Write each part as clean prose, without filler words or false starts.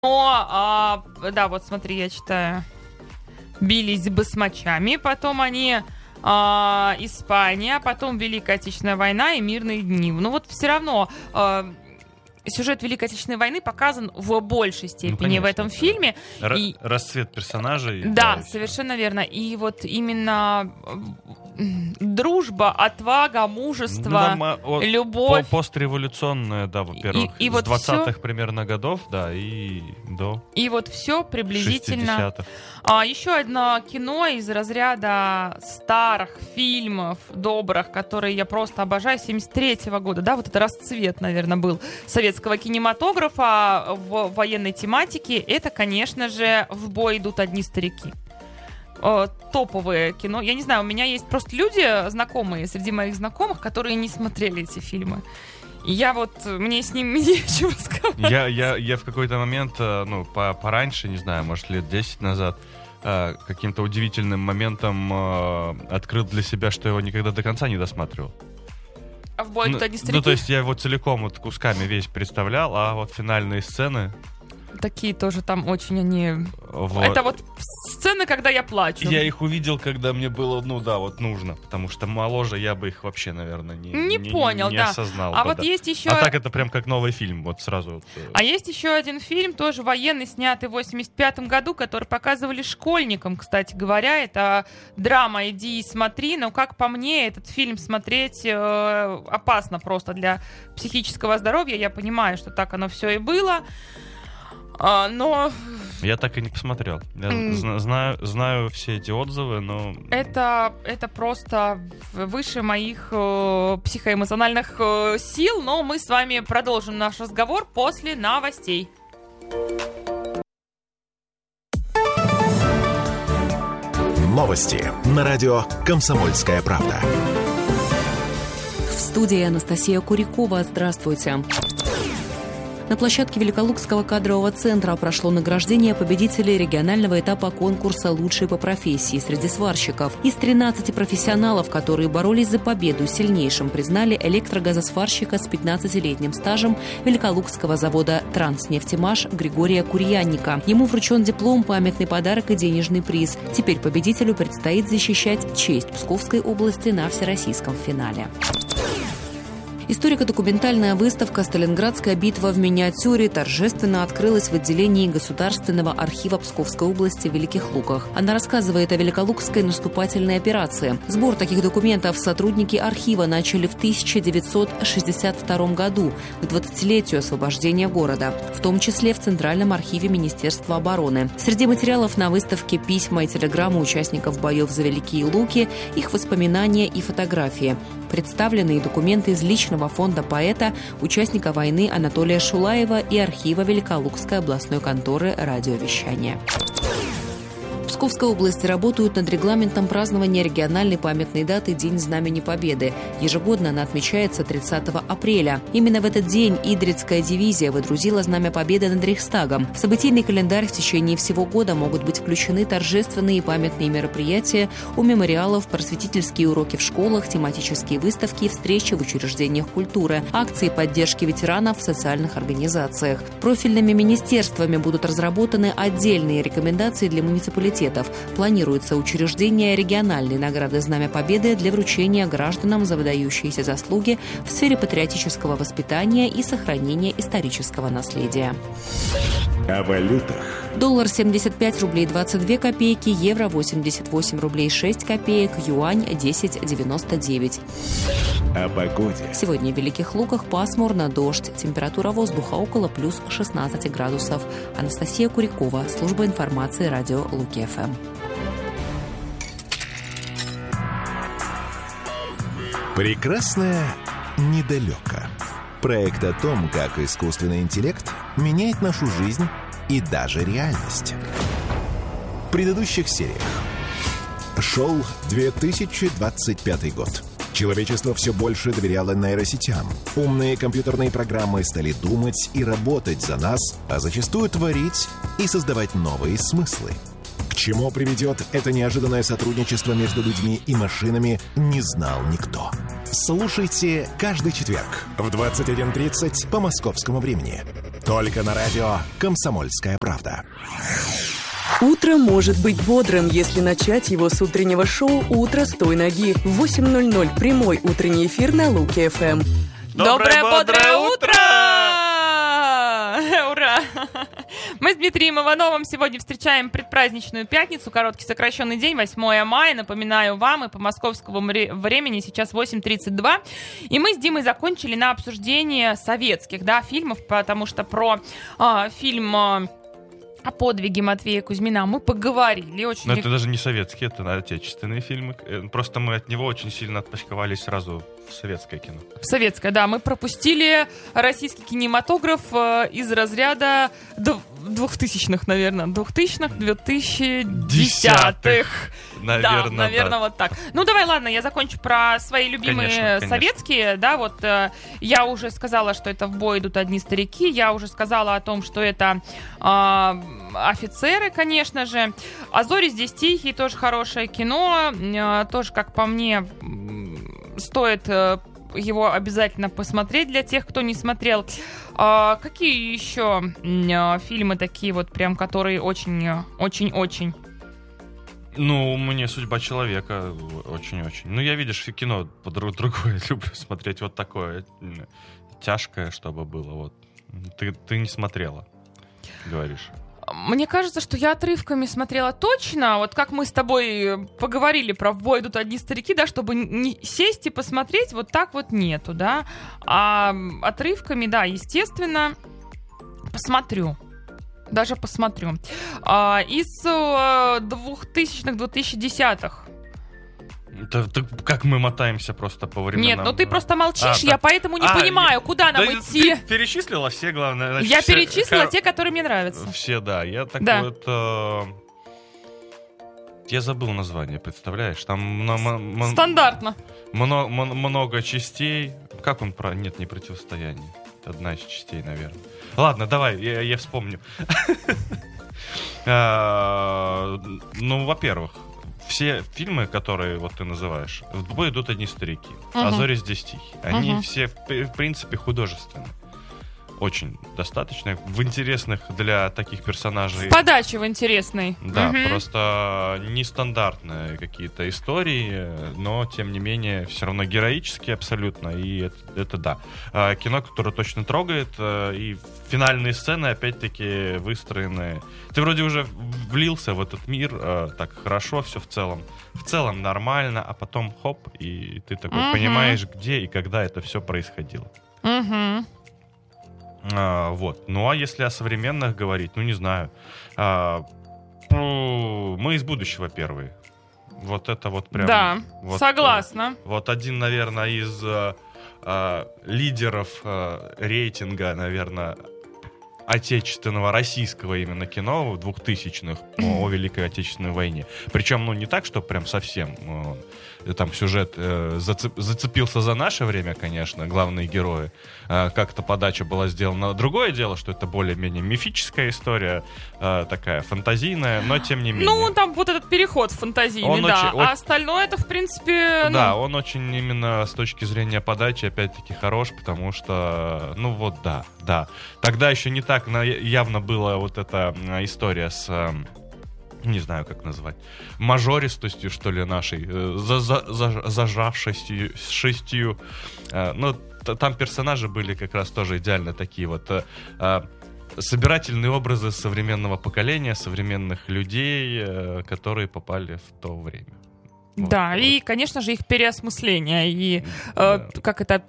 Да, вот смотри, я читаю. Бились басмачами, потом они Испания, потом Великая Отечественная война и мирные дни. Ну вот все равно сюжет Великой Отечественной войны показан в большей степени в этом фильме. Расцвет персонажей. Да, совершенно верно. И вот именно дружба, отвага, мужество, любовь. Постреволюционная, да, во-первых, и с вот 20-х примерно годов, да, и до И вот все приблизительно. 60-х. Еще одно кино из разряда старых фильмов, добрых, которые я просто обожаю, 73-го года, да, вот это расцвет, наверное, был советского кинематографа в военной тематике. Это, конечно же, «В бой идут одни старики». Топовое кино. Я не знаю, у меня есть просто люди, знакомые, среди моих знакомых, которые не смотрели эти фильмы. И мне с ними нечего сказать. Я в какой-то момент, пораньше, не знаю, может, лет 10 назад, каким-то удивительным моментом открыл для себя, что его никогда до конца не досматривал. А в бой идут одни старики? То есть я его целиком кусками весь представлял, а вот финальные сцены... Такие тоже там очень они... Это вот сцены, когда я плачу. Я их увидел, когда мне было, нужно. Потому что моложе я бы их вообще, наверное, не осознал. А вот есть еще... А так это прям как новый фильм, вот сразу. А есть еще один фильм, тоже военный, снятый в 85-м году, который показывали школьникам, кстати говоря. Это драма «Иди и смотри». Но, как по мне, этот фильм смотреть опасно просто для психического здоровья. Я понимаю, что так оно все и было. Но... Я так и не посмотрел. Я знаю все эти отзывы, но... Это просто выше моих психоэмоциональных сил, но мы с вами продолжим наш разговор после новостей. Новости на радио «Комсомольская правда». В студии Анастасия Курякова. Здравствуйте. На площадке Великолукского кадрового центра прошло награждение победителей регионального этапа конкурса «Лучшие по профессии» среди сварщиков. Из 13 профессионалов, которые боролись за победу, сильнейшим признали электрогазосварщика с 15-летним стажем Великолукского завода «Транснефтемаш» Григория Курьянника. Ему вручен диплом, памятный подарок и денежный приз. Теперь победителю предстоит защищать честь Псковской области на всероссийском финале. Историко-документальная выставка «Сталинградская битва в миниатюре» торжественно открылась в отделении Государственного архива Псковской области в Великих Луках. Она рассказывает о Великолукской наступательной операции. Сбор таких документов сотрудники архива начали в 1962 году, к 20-летию освобождения города, в том числе в Центральном архиве Министерства обороны. Среди материалов на выставке письма и телеграммы участников боев за Великие Луки, их воспоминания и фотографии. Представлены и документы из личного фонда поэта, участника войны Анатолия Шулаева и архива Великолукской областной конторы радиовещания. В Псковской области работают над регламентом празднования региональной памятной даты День Знамени Победы. Ежегодно она отмечается 30 апреля. Именно в этот день Идрицкая дивизия выдрузила Знамя Победы над Рейхстагом. В событийный календарь в течение всего года могут быть включены торжественные и памятные мероприятия у мемориалов, просветительские уроки в школах, тематические выставки и встречи в учреждениях культуры, акции поддержки ветеранов в социальных организациях. Профильными министерствами будут разработаны отдельные рекомендации для муниципалитетов. Планируется учреждение региональной награды «Знамя Победы» для вручения гражданам за выдающиеся заслуги в сфере патриотического воспитания и сохранения исторического наследия. О валютах. Доллар 75 рублей 22 копейки, евро 88 рублей 6 копеек, юань 10,99. О погоде. Сегодня в Великих Луках пасмурно, дождь. Температура воздуха около плюс 16 градусов. Анастасия Курякова, служба информации радио Луки-ФМ. Прекрасное недалеко. Проект о том, как искусственный интеллект меняет нашу жизнь и даже реальность. В предыдущих сериях. Шел 2025 год. Человечество все больше доверяло нейросетям. Умные компьютерные программы стали думать и работать за нас, а зачастую творить и создавать новые смыслы. К чему приведет это неожиданное сотрудничество между людьми и машинами, не знал никто. Слушайте каждый четверг в 21:30 по московскому времени. Только на радио «Комсомольская правда». Утро может быть бодрым, если начать его с утреннего шоу «Утро с той ноги». В 8:00 прямой утренний эфир на Луки ФМ. Доброе бодрое утро! Ура! Мы с Дмитрием Ивановым сегодня встречаем предпраздничную пятницу, короткий сокращенный день, 8 мая. Напоминаю вам, и по московскому времени сейчас 8:32. И мы с Димой закончили на обсуждении советских, фильмов, потому что про фильм о подвиге Матвея Кузьмина мы поговорили. Очень. Но это даже не советские, это отечественные фильмы. Просто мы от него очень сильно отпочковались сразу в советское кино. В советское, да. Мы пропустили российский кинематограф из разряда 2000-х, наверное. 2000-х, 2010-х. Наверное, да, наверное, вот так. Ну, давай, ладно, я закончу про свои любимые конечно. советские. Да, вот я уже сказала, что это «В бой идут одни старики». Я уже сказала о том, что это офицеры, конечно же. «А зори здесь тихие», тоже хорошее кино. Тоже, как по мне, стоит его обязательно посмотреть для тех, кто не смотрел. Какие еще фильмы такие вот прям, которые очень-очень-очень? Ну, мне «Судьба человека» очень-очень. Ну, я, видишь, кино другое люблю смотреть, вот такое тяжкое, чтобы было. Вот. Ты не смотрела, говоришь. Мне кажется, что я отрывками смотрела точно, вот как мы с тобой поговорили про «В бой идут одни старики», да, чтобы не сесть и посмотреть, вот так вот нету, да. А отрывками, да, естественно, посмотрю. Даже посмотрю. Из 2000-х, 2010-х. Как мы мотаемся просто по временам? Нет, ну ты просто молчишь, я поэтому не понимаю, куда нам идти. Ты перечислила все, главное. Значит, я перечислила те, которые мне нравятся. Все, да. Я так да. вот... Я забыл название, представляешь? Там... Стандартно. Много частей. Как он про... Нет, не «Противостояние». Одна из частей, наверное. Ладно, давай, я вспомню. Ну, во-первых, все фильмы, которые вот ты называешь, в бой идут одни старики. А зори здесь тихие. Они все, в принципе, художественные. Очень достаточно. В интересных для таких персонажей... В подаче в интересной. Да, просто нестандартные какие-то истории, но, тем не менее, все равно героические абсолютно. И это да. Кино, которое точно трогает. И финальные сцены, опять-таки, выстроены... Ты вроде уже влился в этот мир так хорошо, все в целом. В целом нормально, а потом хоп, и ты такой понимаешь, где и когда это все происходило. Вот. Ну, а если о современных говорить, ну, не знаю. «Мы из будущего» первые. Вот это вот прям... Да, вот, согласна. Вот один, наверное, из лидеров рейтинга, наверное, отечественного, российского именно кино в 2000-х о Великой Отечественной войне. Причем, ну, не так, что прям совсем... Там сюжет зацепился за наше время, конечно, главные герои. Как-то подача была сделана. Другое дело, что это более-менее мифическая история, такая фантазийная, но тем не менее. Ну, там вот этот переход фантазийный, да. А остальное это, в принципе... Да, он очень именно с точки зрения подачи, опять-таки, хорош, потому что, ну вот, да. Тогда еще не так явно была вот эта история с... не знаю, как назвать, мажористостью, что ли, нашей, зажавшестью. Ну, там персонажи были как раз тоже идеально такие вот собирательные образы современного поколения, современных людей, которые попали в то время. Да, вот. И, конечно же, их переосмысление, и как это,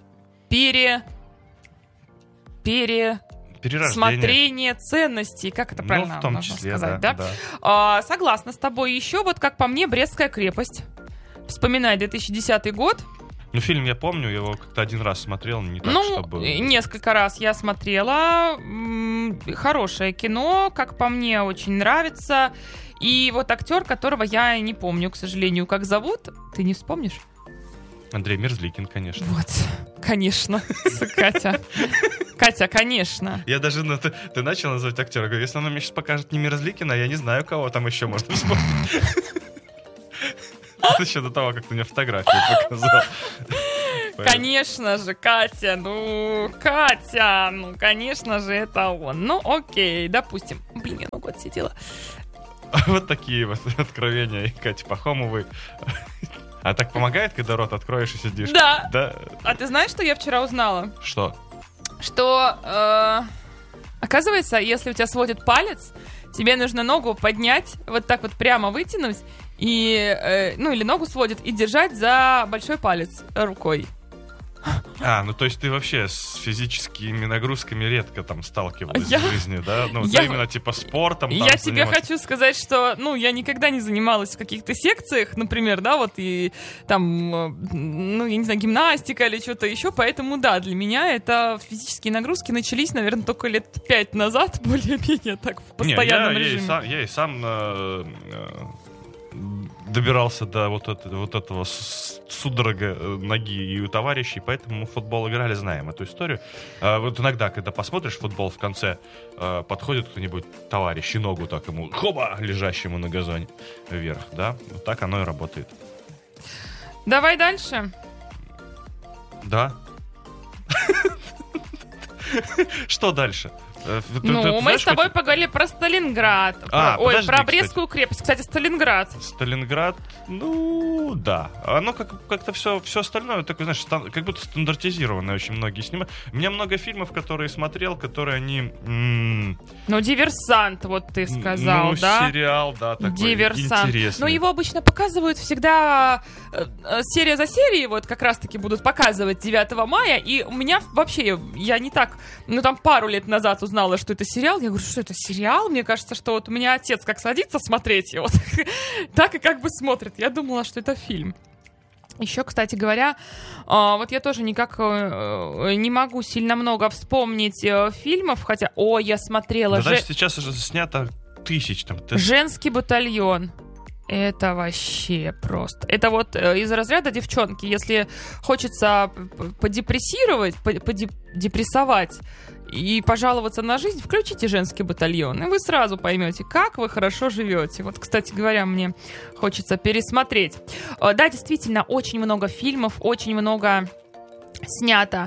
пересмотрение ценностей, как это правильно в том можно числе, сказать, да? Согласна с тобой. Еще вот, как по мне, «Брестская крепость». Вспоминаю 2010 год. Ну, фильм я помню, я его как-то один раз смотрел, не так, чтобы... несколько раз я смотрела. Хорошее кино, как по мне, очень нравится. И вот актер, которого я не помню, к сожалению, как зовут. Ты не вспомнишь? Андрей Мерзликин, конечно. Вот, конечно, Катя. Катя, конечно. Я даже, ты начал называть актера. Говорю, если она мне сейчас покажет не Мерзликина, я не знаю, кого там еще можно вспомнить. Это еще до того, как ты мне фотографию показал. Конечно же, Катя, конечно же, это он. Ну, окей, допустим. Блин, я ногу отсидела. Вот такие вот откровения Кати Пахомовой. А так помогает, когда рот откроешь и сидишь? Да. Да. А ты знаешь, что я вчера узнала? Что? Что, оказывается, если у тебя сводит палец, тебе нужно ногу поднять, вот так вот прямо вытянуть, и, или ногу сводит, и держать за большой палец рукой. Ну то есть ты вообще с физическими нагрузками редко там сталкивалась Я- в жизни, да? Ну, я- ты именно типа спортом там Я тебе заниматься. хочу сказать, что, я никогда не занималась в каких-то секциях, например, да, вот и там, я не знаю, гимнастика или что-то еще, поэтому, да, для меня это физические нагрузки начались, наверное, только лет 5 назад, более-менее так, в постоянном режиме. Я и сам добирался до вот этого судорога ноги и у товарищей, поэтому мы в футбол играли, знаем эту историю. Вот иногда, когда посмотришь футбол, в конце подходит кто-нибудь товарищ и ногу так ему, хоба, лежащему на газоне вверх, да? Вот так оно и работает. Давай дальше. Да. Что дальше? Ты Мы знаешь, с тобой хоть- поговорили про Сталинград. подожди, про кстати. Брестскую крепость. Кстати, Сталинград. Сталинград, да. Оно как-то все остальное, такое, знаешь, как будто стандартизированное очень многие снимают. У меня много фильмов, которые смотрел, которые они... Диверсант, вот ты сказал, да? Сериал, да, такой Диверсант. интересный. Но его обычно показывают всегда серия за серией, вот как раз-таки будут показывать 9 мая, и у меня вообще, я не так, там пару лет назад узнала, что это сериал, я говорю, что это сериал? Мне кажется, что вот у меня отец как садится смотреть его, так и как бы смотрит. Я думала, что это фильм. Еще, кстати говоря, вот я тоже никак не могу сильно много вспомнить фильмов, хотя, я смотрела Да даже сейчас уже снято тысяч там. «Женский батальон». Это вообще просто. Это вот из разряда девчонки. Если хочется подепрессировать, подепрессовать и пожаловаться на жизнь, включите «Женский батальон», и вы сразу поймете, как вы хорошо живете. Вот, кстати говоря, мне хочется пересмотреть. Да, действительно, очень много фильмов, очень много снято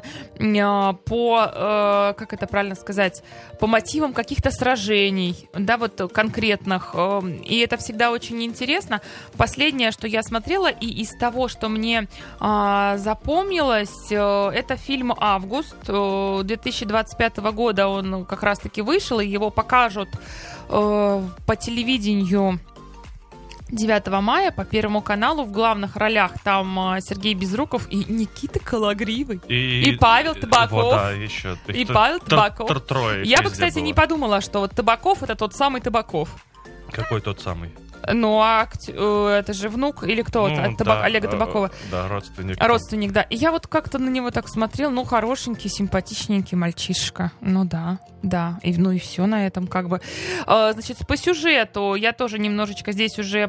по, как это правильно сказать, по мотивам каких-то сражений, да, вот конкретных, и это всегда очень интересно. Последнее, что я смотрела, и из того, что мне запомнилось, это фильм «Август» 2025 года, он как раз-таки вышел, и его покажут по телевидению 9 мая по Первому каналу. В главных ролях там Сергей Безруков и Никита Кологривый. И Павел Табаков. Вот, да, еще. И Павел Табаков. Трое. Я бы, кстати, не подумала, что вот Табаков — это тот самый Табаков. Какой тот самый? Ну, это же внук или кто? Олега Табакова. Да, родственник. Родственник, да. И я вот как-то на него так смотрел, хорошенький, симпатичненький мальчишка. Ну да. И все на этом как бы. Значит, по сюжету я тоже немножечко здесь уже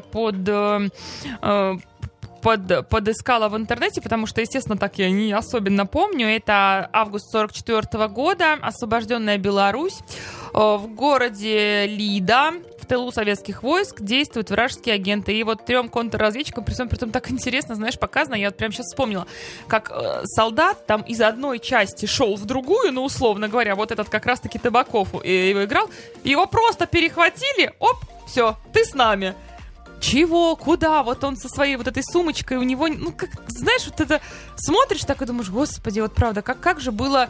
подыскала в интернете, потому что, естественно, так я не особенно помню. Это август 1944 года, освобожденная Беларусь. В городе Лида, в тылу советских войск, действуют вражеские агенты. И вот 3 контрразведчикам, притом так интересно, знаешь, показано, я вот прямо сейчас вспомнила, как солдат там из одной части шел в другую, условно говоря, вот этот как раз-таки Табаков его играл, его просто перехватили, все, ты с нами. Чего? Куда? Вот он со своей вот этой сумочкой, у него, как, знаешь, вот это смотришь так и думаешь, господи, вот правда, как же было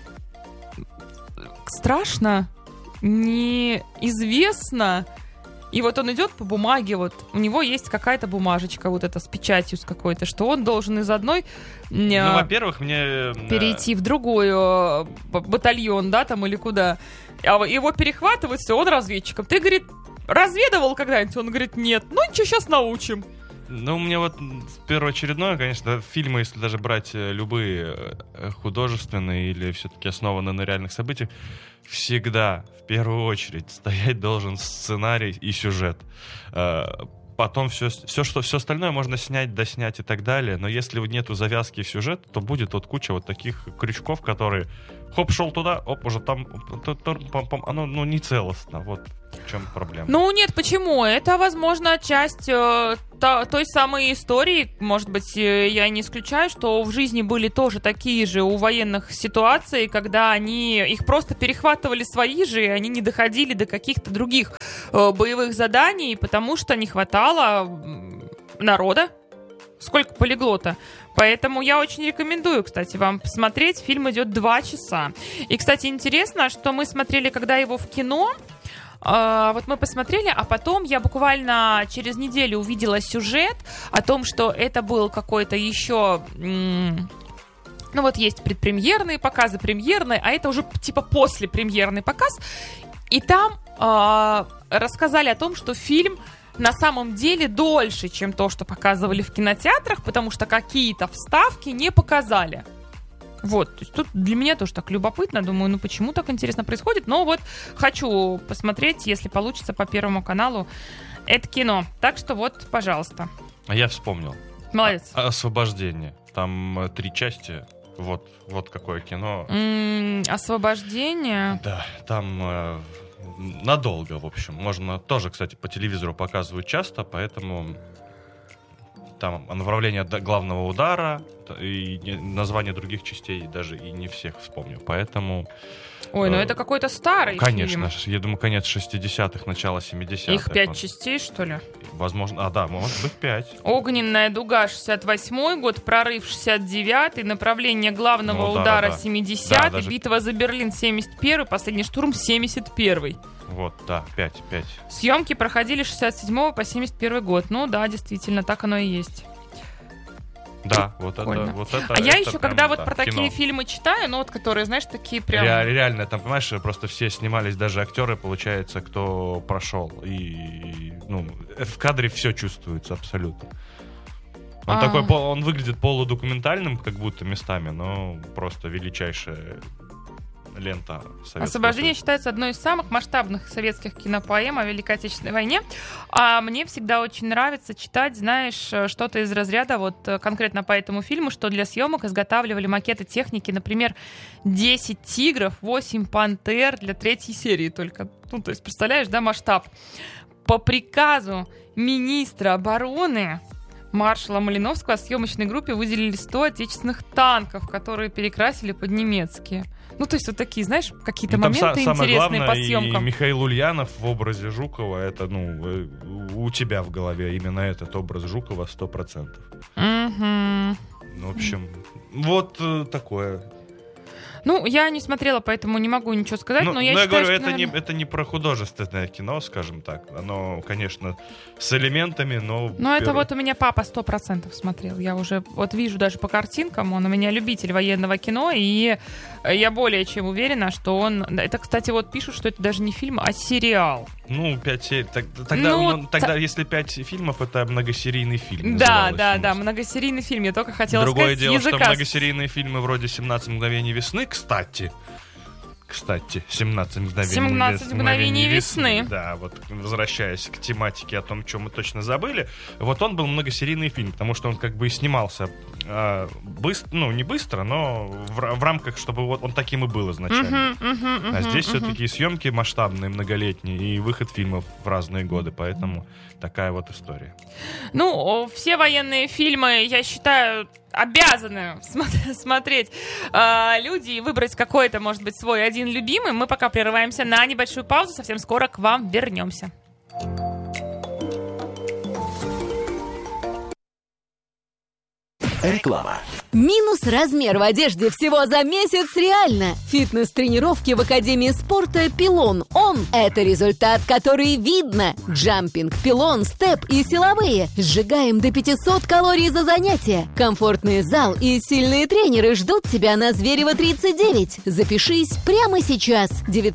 страшно, неизвестно. И вот он идет по бумаге, вот у него есть какая-то бумажечка вот эта с печатью с какой-то, что он должен из одной во-первых, мне перейти в другой батальон, да, там или куда. А его перехватывают, все, он разведчиком. Ты, говорит, разведывал когда-нибудь? Он говорит, нет. Ничего, сейчас научим. Мне вот первоочередное, конечно, фильмы, если даже брать любые художественные или все-таки основанные на реальных событиях, всегда в первую очередь стоять должен сценарий и сюжет. Потом все остальное можно снять, доснять и так далее, но если нету завязки в сюжет, то будет вот куча вот таких крючков, которые хоп, шел туда, уже там, оно не целостно, вот. В чем проблема? Ну нет, почему? Это, возможно, часть той самой истории. Может быть, я не исключаю, что в жизни были тоже такие же у военных ситуации, когда их просто перехватывали свои же, и они не доходили до каких-то других боевых заданий, потому что не хватало народа. Сколько полегло-то. Поэтому я очень рекомендую, кстати, вам посмотреть. Фильм идет 2 часа. И, кстати, интересно, что мы смотрели, когда его в кино. Вот мы посмотрели, а потом я буквально через неделю увидела сюжет о том, что это был какой-то еще... Ну вот есть предпремьерные показы, премьерные, а это уже типа послепремьерный показ. И там рассказали о том, что фильм на самом деле дольше, чем то, что показывали в кинотеатрах, потому что какие-то вставки не показали. Вот, то есть тут для меня тоже так любопытно, думаю, ну почему так интересно происходит, но вот хочу посмотреть, если получится, по Первому каналу это кино. Так что вот, пожалуйста. А я вспомнил. Молодец. «Освобождение». Там 3 части. Вот какое кино. «Освобождение». Да, там надолго, в общем. Можно тоже, кстати, по телевизору показывают часто, поэтому там направление главного удара и название других частей даже и не всех вспомню. Поэтому... Ой, ну это какой-то старый конечно, фильм. Я думаю, конец 60-х, начало 70-х. Их 5 частей, что ли? Возможно, да, может быть 5. «Огненная дуга» 68-й год, «Прорыв» 69-й, «Направление главного удара» 70-й, даже... «Битва за Берлин» 71-й, «Последний штурм» 71-й. Вот, да, 5. Съемки проходили с 67 по 71 год. Ну да, действительно, так оно и есть. Да, вот это. А я еще, прям, когда вот да, про кино. такие фильмы читаю, ну вот которые, знаешь, такие прям... Реально, там, понимаешь, просто все снимались, даже актеры, получается, кто прошел. И ну, в кадре все чувствуется абсолютно. Он такой, он выглядит полудокументальным, как будто местами, но просто величайшая лента советского. «Освобождение» считается одной из самых масштабных советских кинопоэм о Великой Отечественной войне. А мне всегда очень нравится читать, знаешь, что-то из разряда, вот конкретно по этому фильму, что для съемок изготавливали макеты техники, например, 10 тигров, 8 пантер для 3-й серии только. Ну, то есть, представляешь, да, масштаб. По приказу министра обороны маршала Малиновского съемочной группе выделили 100 отечественных танков, которые перекрасили под немецкие. Ну, то есть вот такие, знаешь, какие-то моменты интересные по съемкам. И Михаил Ульянов в образе Жукова, это, ну, у тебя в голове именно этот образ Жукова 100%. Угу. В общем, вот такое. Ну, я не смотрела, поэтому не могу ничего сказать, но я считаю, говорю, что, это, наверное... это не про художественное кино, скажем так. Оно, конечно, с элементами, но... Ну, это вот у меня папа 100% смотрел. Я уже вот вижу даже по картинкам, он у меня любитель военного кино, и я более чем уверена, что он... Это, кстати, вот пишут, что это даже не фильм, а сериал. Ну, 5 серий. Тогда если 5 фильмов, это многосерийный фильм. Да, многосерийный фильм. Я только хотела Другое сказать дело, с языка. что многосерийные фильмы вроде «17 мгновений весны», кстати, 17 мгновений весны. Да, вот возвращаясь к тематике о том, чем мы точно забыли, вот он был многосерийный фильм, потому что он как бы снимался быстро, ну не быстро, но в рамках, чтобы вот он таким и был изначально. А здесь все-таки съемки масштабные, многолетние, и выход фильмов в разные годы, поэтому такая вот история. Ну, все военные фильмы, я считаю, обязаны смотреть люди и выбрать какой-то, может быть, свой один любимый. Мы пока прерываемся на небольшую паузу, совсем скоро к вам вернемся. Реклама. Минус размер в одежде всего за месяц реально. Фитнес-тренировки в Академии спорта «Пилон». Это результат, который видно. Джампинг, пилон, степ и силовые. Сжигаем до 500 калорий за занятие. Комфортный зал и сильные тренеры ждут тебя на Зверева 39. Запишись прямо сейчас.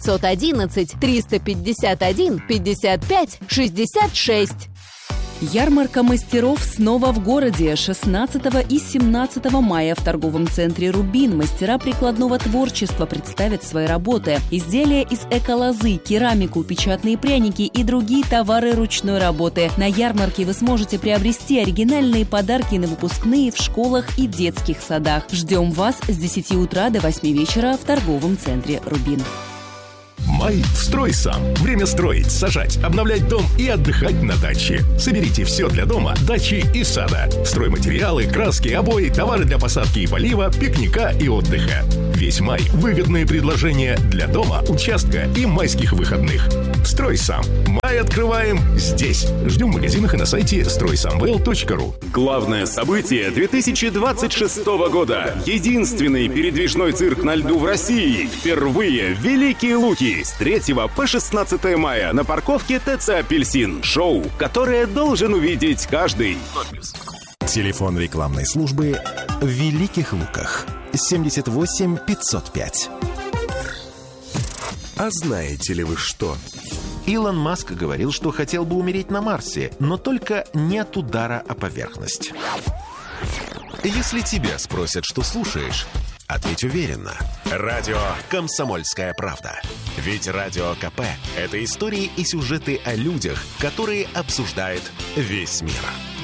911-351-55-66. Ярмарка мастеров снова в городе 16 и 17 мая в торговом центре «Рубин». Мастера прикладного творчества представят свои работы. Изделия из эколозы, керамику, печатные пряники и другие товары ручной работы. На ярмарке вы сможете приобрести оригинальные подарки на выпускные в школах и детских садах. Ждем вас с 10 утра до 8 вечера в торговом центре «Рубин». Май «Строй сам». Время строить, сажать, обновлять дом и отдыхать на даче. Соберите все для дома, дачи и сада. Стройматериалы, краски, обои, товары для посадки и полива, пикника и отдыха. Весь май – выгодные предложения для дома, участка и майских выходных. «Строй сам». Май открываем здесь. Ждем в магазинах и на сайте стройсамвел.ру. Главное событие 2026 года. Единственный передвижной цирк на льду в России. Впервые в Великие Луки с 3 по 16 мая на парковке ТЦ «Апельсин». Шоу, которое должен увидеть каждый. Телефон рекламной службы в Великих Луках. 78 505. А знаете ли вы что? Илон Маск говорил, что хотел бы умереть на Марсе, но только не от удара о поверхность. Если тебя спросят, что слушаешь, ответь уверенно. Радио «Комсомольская правда». Ведь Радио КП – это истории и сюжеты о людях, которые обсуждает весь мир.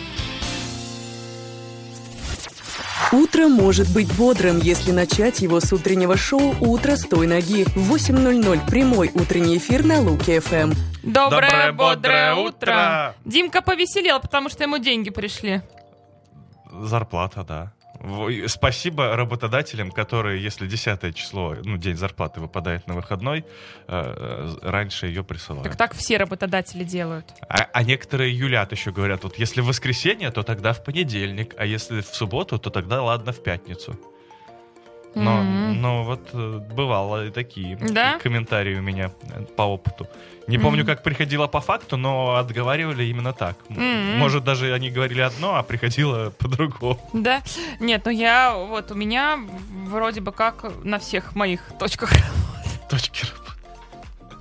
Утро может быть бодрым, если начать его с утреннего шоу «Утро с той ноги». В 8:00 прямой утренний эфир на Луки ФМ. Доброе, бодрое утро. Димка повеселел, потому что ему деньги пришли. Зарплата, да. Спасибо работодателям, которые, если 10 число, день зарплаты выпадает на выходной, раньше ее присылают. Так все работодатели делают. А некоторые юлят еще говорят, вот если в воскресенье, то тогда в понедельник, а если в субботу, то тогда ладно в пятницу. Но вот бывало и такие комментарии у меня по опыту. Не помню, как приходило по факту, но отговаривали именно так. Может, даже они говорили одно, а приходило по-другому. Да? Нет, у меня вроде бы как на всех моих точках Точки работы.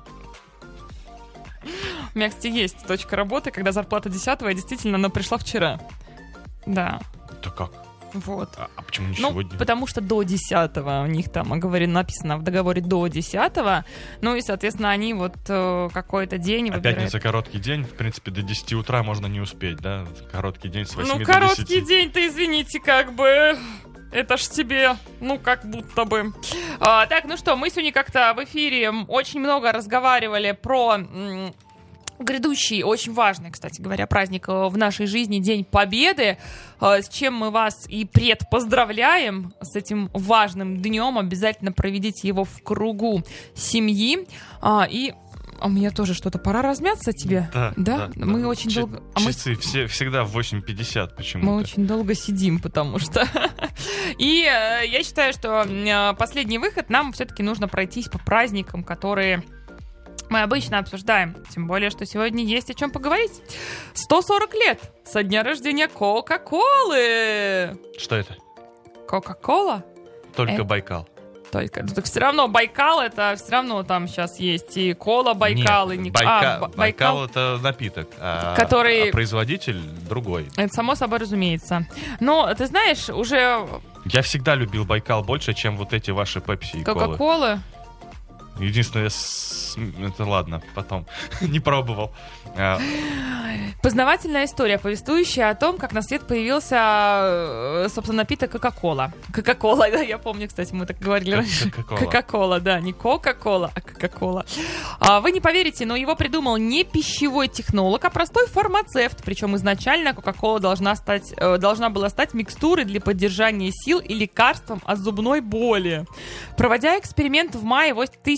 У меня, кстати, есть точка работы, когда зарплата 10-го, и действительно она пришла вчера. Да. Да как? Вот. А почему не сегодня? Потому что до 10-го у них там написано в договоре до 10-го. Ну и, соответственно, они какой-то день выбирают. А пятница короткий день, в принципе, до 10 утра можно не успеть, да? Короткий день с 8 до 10. Короткий день-то, извините, как бы... Это ж тебе, как будто бы. Так, мы сегодня как-то в эфире очень много разговаривали про... грядущий, очень важный, кстати говоря, праздник в нашей жизни, День Победы, с чем мы вас и предпоздравляем, с этим важным днем. Обязательно проведите его в кругу семьи. И у меня тоже что-то, пора размяться тебе? Да? Мы очень долго... Часы всегда в 8:50 почему-то. Мы очень долго сидим, потому что... И я считаю, что последний выход нам все-таки нужно пройтись по праздникам, которые... мы обычно обсуждаем, тем более, что сегодня есть о чем поговорить. 140 лет со дня рождения Кока-Колы. Что это? Кока-Кола? Только Байкал. Только. Так все равно Байкал, это все равно там сейчас есть и кола Байкал, и не... Байкал это напиток, который... а производитель другой. Это само собой разумеется. Но ты знаешь, уже... Я всегда любил Байкал больше, чем вот эти ваши Пепси и колы. Кока-Колы? Единственное, это ладно, потом не пробовал. Познавательная история, повествующая о том, как на свет появился, собственно, напиток Кока-Кола. Кока-Кола, да, я помню, кстати, мы так говорили раньше. Кока-Кола, да, не Кока-Кола, а Кока-Кола. Вы не поверите, но его придумал не пищевой технолог, а простой фармацевт. Причем изначально Кока-Кола должна была стать микстурой для поддержания сил и лекарством от зубной боли. Проводя эксперимент в мае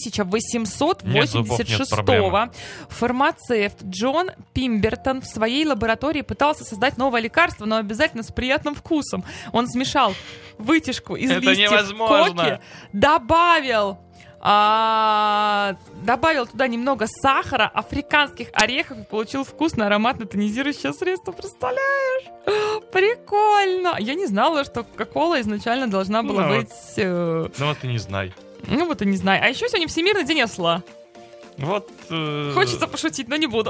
1886-го, фармацевт Джон Пимбертон в своей лаборатории пытался создать новое лекарство, но обязательно с приятным вкусом. Он смешал вытяжку из листьев коки, добавил туда немного сахара, африканских орехов и получил вкусное ароматно-тонизирующее средство. Представляешь? Прикольно! Я не знала, что Кока-Кола изначально должна была быть... Ну вот и не знай. Ну вот и не знаю. А еще сегодня Всемирный день осла. Вот... Хочется пошутить, но не буду.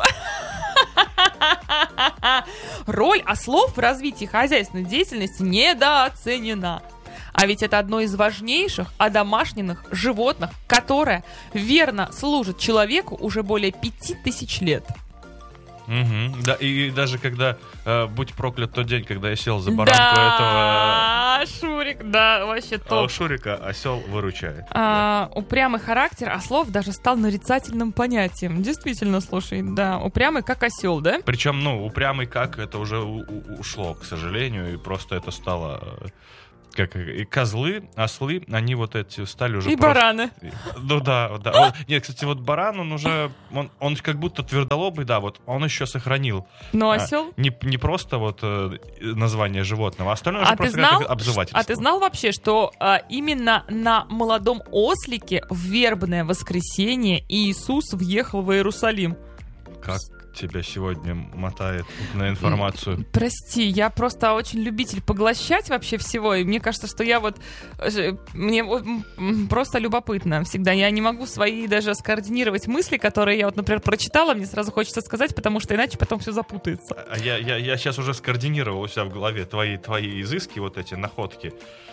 Роль ослов в развитии хозяйственной деятельности недооценена. А ведь это одно из важнейших одомашненных животных, которое верно служит человеку уже более 5000 лет. Угу. Да, и даже когда, будь проклят тот день, когда я сел за баранку этого... Шурик, да, вообще топ. У Шурика осел выручает. Упрямый характер ослов даже стал нарицательным понятием. Действительно, слушай, да, упрямый как осел, да? Причем, упрямый как, это уже ушло, к сожалению, и просто это стало... Как и козлы, ослы, они вот эти стали уже... И просто... бараны. Ну да. Вот. Нет, кстати, вот баран, он уже... Он как будто твердолобый, да, вот он еще сохранил. Но осел? Не просто вот название животного, а остальное уже просто как обзывательство. А ты знал вообще, что именно на молодом ослике в вербное воскресенье Иисус въехал в Иерусалим? Как тебя сегодня мотает на информацию? Прости, я просто очень любитель поглощать вообще всего, и мне кажется, что я вот... Мне просто любопытно всегда. Я не могу свои даже скоординировать мысли, которые я вот, например, прочитала, мне сразу хочется сказать, потому что иначе потом все запутается. А я сейчас уже скоординировал у себя в голове твои изыски, вот эти находки.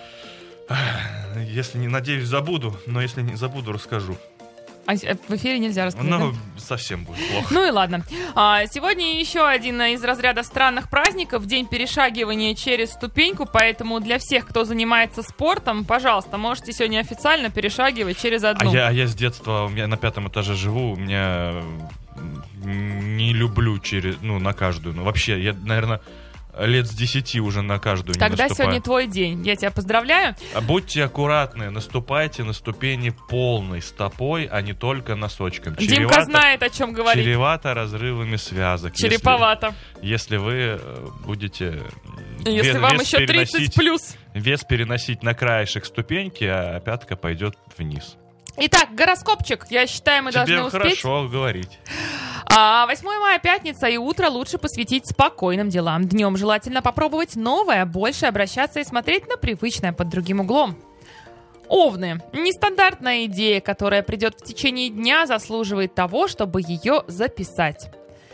Если не, надеюсь, забуду, но если не забуду, расскажу. А в эфире нельзя рассказать. Совсем будет плохо. Ну и ладно. Сегодня еще один из разряда странных праздников, день перешагивания через ступеньку, поэтому для всех, кто занимается спортом, пожалуйста, можете сегодня официально перешагивать через одну. А я с детства, у меня на 5 этаже живу, у меня не люблю на каждую. Вообще, я, наверное... Лет с 10 уже на каждую Тогда не наступаю. Сегодня твой день. Я тебя поздравляю. Будьте аккуратны, наступайте на ступени полной стопой, а не только носочком. Димка знает, о чем говорит. Чревато разрывами связок. Череповато. Если вы будете... Если вам еще 30 плюс. Вес переносить на краешек ступеньки, а пятка пойдет вниз. Итак, гороскопчик. Я считаю, мы должны успеть. Тебе хорошо говорить. 8 мая, пятница, и утро лучше посвятить спокойным делам. Днем желательно попробовать новое, больше обращаться и смотреть на привычное под другим углом. Овны. Нестандартная идея, которая придет в течение дня, заслуживает того, чтобы ее записать.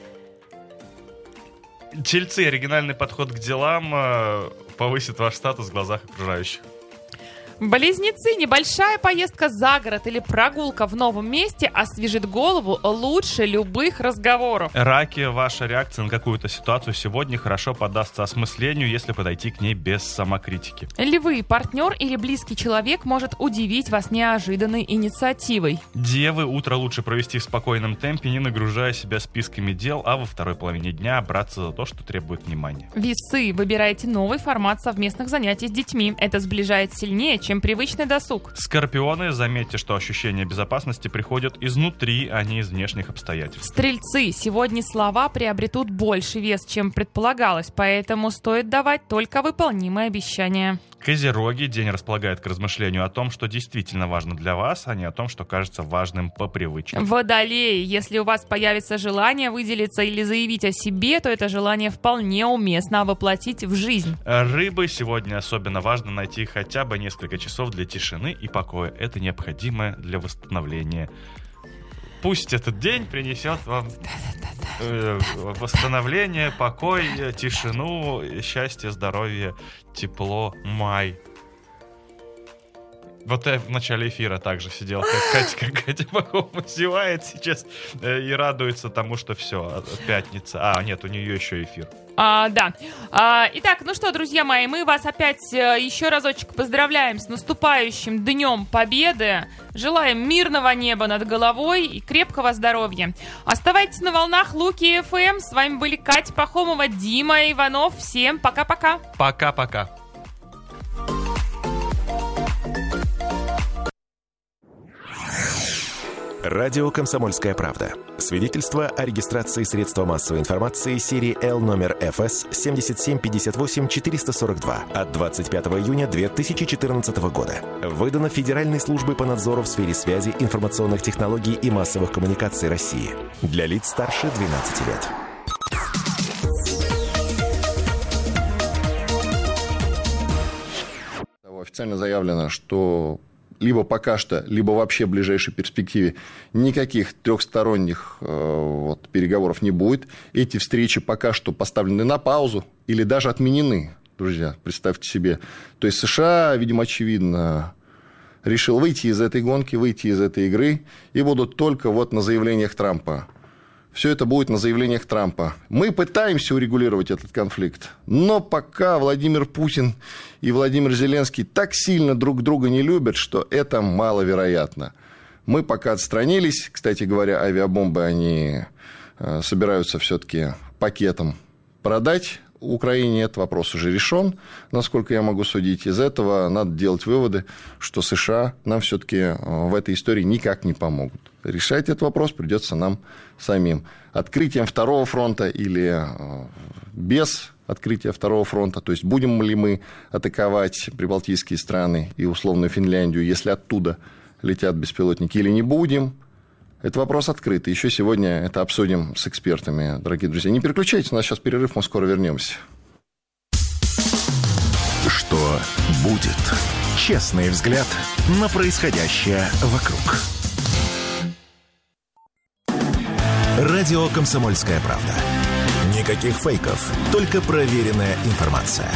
Тельцы. Оригинальный подход к делам повысит ваш статус в глазах окружающих. Близнецы. Небольшая поездка за город или прогулка в новом месте освежит голову лучше любых разговоров. Раки. Ваша реакция на какую-то ситуацию сегодня хорошо поддастся осмыслению, если подойти к ней без самокритики. Львы. Партнер или близкий человек может удивить вас неожиданной инициативой. Девы. Утро лучше провести в спокойном темпе, не нагружая себя списками дел, а во второй половине дня браться за то, что требует внимания. Весы. Выбирайте новый формат совместных занятий с детьми. Это сближает сильнее, чем привычный досуг. Скорпионы. Заметьте, что ощущение безопасности приходит изнутри, а не из внешних обстоятельств. Стрельцы. Сегодня слова приобретут больше вес, чем предполагалось, поэтому стоит давать только выполнимые обещания. Козероги. День располагает к размышлению о том, что действительно важно для вас, а не о том, что кажется важным по привычке. Водолеи. Если у вас появится желание выделиться или заявить о себе, то это желание вполне уместно воплотить в жизнь. Рыбы. Сегодня особенно важно найти хотя бы несколько часов для тишины и покоя. Это необходимо для восстановления. Пусть этот день принесет вам восстановление, покой, тишину, счастье, здоровье, тепло, май. Вот я в начале эфира также сидел, как Катя Пахомова зевает сейчас и радуется тому, что все, пятница. Нет, у нее еще эфир. Да. Итак, ну что, друзья мои, мы вас опять еще разочек поздравляем с наступающим Днем Победы. Желаем мирного неба над головой и крепкого здоровья. Оставайтесь на волнах Луки ФМ. С вами были Катя Пахомова, Дима Иванов. Всем пока-пока. Пока-пока. Радио «Комсомольская правда». Свидетельство о регистрации средства массовой информации серии L номер ФС 7758-442 от 25 июня 2014 года. Выдано Федеральной службой по надзору в сфере связи, информационных технологий и массовых коммуникаций России. Для лиц старше 12 лет. Официально заявлено, что либо пока что, либо вообще в ближайшей перспективе никаких трехсторонних переговоров не будет. Эти встречи пока что поставлены на паузу или даже отменены, друзья, представьте себе. То есть США, видимо, очевидно, решил выйти из этой гонки, выйти из этой игры, и будут только на заявлениях Трампа все это будет на заявлениях Трампа. Мы пытаемся урегулировать этот конфликт, но пока Владимир Путин и Владимир Зеленский так сильно друг друга не любят, что это маловероятно. Мы пока отстранились. Кстати говоря, авиабомбы они собираются все-таки пакетом продать Украине. Этот вопрос уже решен, насколько я могу судить. Из этого надо делать выводы, что США нам все-таки в этой истории никак не помогут. Решать этот вопрос придется нам самим. Открытием второго фронта или без открытия второго фронта, то есть будем ли мы атаковать прибалтийские страны и условную Финляндию, если оттуда летят беспилотники, или не будем. Это вопрос открытый. Еще сегодня это обсудим с экспертами, дорогие друзья. Не переключайтесь, у нас сейчас перерыв, мы скоро вернемся. Что будет? Честный взгляд на происходящее вокруг. Радио «Комсомольская правда». Никаких фейков, только проверенная информация.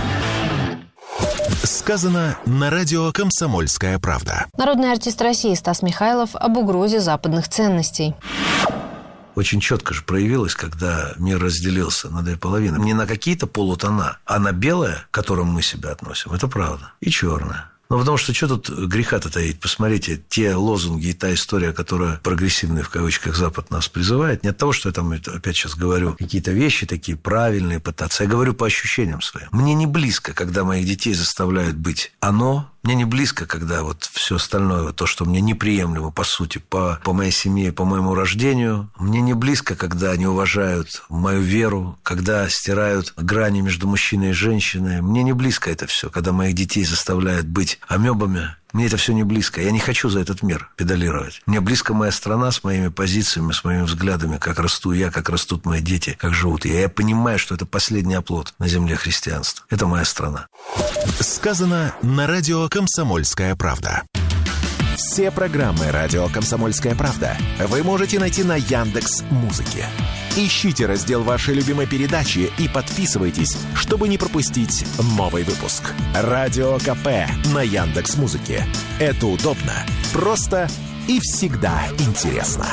Сказано на радио «Комсомольская правда». Народный артист России Стас Михайлов об угрозе западных ценностей. Очень четко же проявилось, когда мир разделился на две половины. Не на какие-то полутона, а на белое, к которому мы себя относим. Это правда. И черное. Ну, потому что тут греха-то таить? Посмотрите, те лозунги и та история, которая прогрессивный, в кавычках, Запад нас призывает, не от того, что я там опять сейчас говорю какие-то вещи такие правильные пытаться. Я говорю по ощущениям своим. Мне не близко, когда моих детей заставляют быть оно. Мне не близко, когда вот все остальное, то, что мне неприемлемо, по сути, по моей семье, по моему рождению. Мне не близко, когда они уважают мою веру, когда стирают грани между мужчиной и женщиной. Мне не близко это все, когда моих детей заставляют быть амебами. Мне это все не близко. Я не хочу за этот мир педалировать. Мне близко моя страна с моими позициями, с моими взглядами, как расту я, как растут мои дети, как живут я. Я понимаю, что это последний оплот на земле христианства. Это моя страна. Сказано на радио «Комсомольская правда». Все программы радио «Комсомольская правда» вы можете найти на Яндекс.Музыке. Ищите раздел вашей любимой передачи и подписывайтесь, чтобы не пропустить новый выпуск. Радио КП на Яндекс.Музыке. Это удобно, просто и всегда интересно.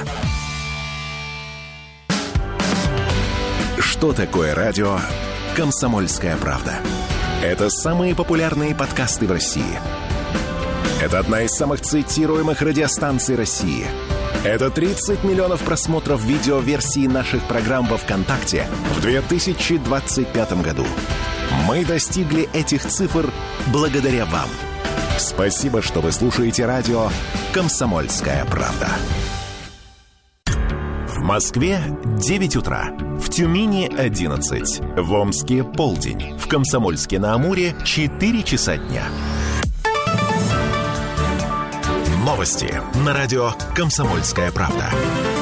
Что такое радио «Комсомольская правда»? Это самые популярные подкасты в России. Это одна из самых цитируемых радиостанций России. Это 30 миллионов просмотров видеоверсии наших программ во ВКонтакте в 2025 году. Мы достигли этих цифр благодаря вам. Спасибо, что вы слушаете радио «Комсомольская правда». В Москве 9 утра. В Тюмени 11. В Омске полдень. В Комсомольске-на-Амуре 4 часа дня. Новости на радио «Комсомольская правда».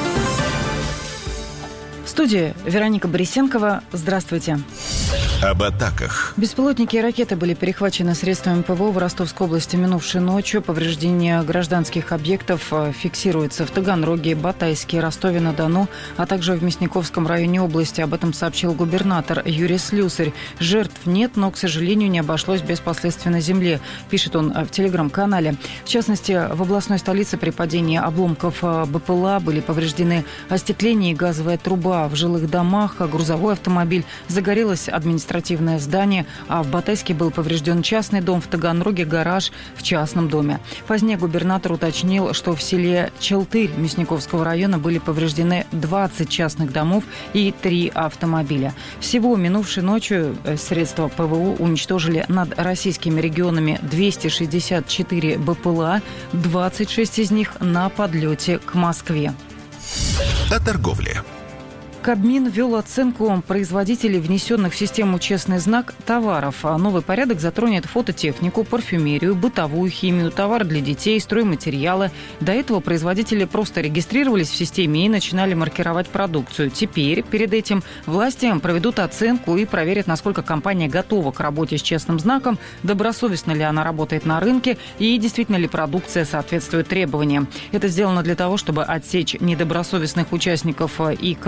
В студии Вероника Борисенкова. Здравствуйте. Об атаках. Беспилотники и ракеты были перехвачены средствами ПВО в Ростовской области минувшей ночью. Повреждения гражданских объектов фиксируются в Таганроге, Батайске, Ростове-на-Дону, а также в Мясниковском районе области. Об этом сообщил губернатор Юрий Слюсарь. Жертв нет, но, к сожалению, не обошлось без последствий на земле, пишет он в телеграм-канале. В частности, в областной столице при падении обломков БПЛА были повреждены остекление и газовая труба. В жилых домах грузовой автомобиль, загорелось административное здание, а в Батайске был поврежден частный дом, в Таганроге гараж в частном доме. Позднее губернатор уточнил, что в селе Челтырь Мясниковского района были повреждены 20 частных домов и 3 автомобиля. Всего минувшей ночью средства ПВО уничтожили над российскими регионами 264 БПЛА, 26 из них на подлете к Москве. О торговле. Кабмин ввел оценку производителей, внесенных в систему «Честный знак» товаров. Новый порядок затронет фототехнику, парфюмерию, бытовую химию, товар для детей, стройматериалы. До этого производители просто регистрировались в системе и начинали маркировать продукцию. Теперь, перед этим, власти проведут оценку и проверят, насколько компания готова к работе с «Честным знаком», добросовестно ли она работает на рынке и действительно ли продукция соответствует требованиям. Это сделано для того, чтобы отсечь недобросовестных участников и контрафактов.